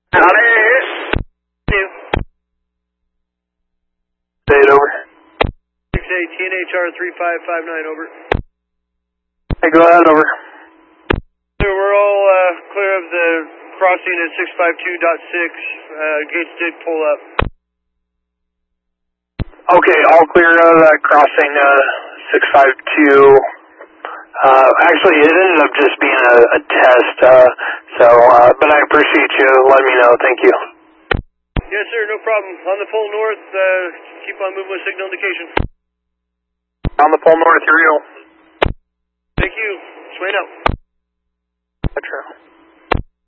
Say it over. 6-8, TNHR 3559, over. Hey, go ahead, over. Sir, we're all clear of the crossing at 652.6. Gates did pull up. Okay, all clear of that crossing 652. Actually, it ended up just being a test, but I appreciate you letting me know. Thank you. Yes, sir, no problem. On the pole north, keep on moving with signal indication. On the pole north, you're real. Thank you. Swain out. Metro.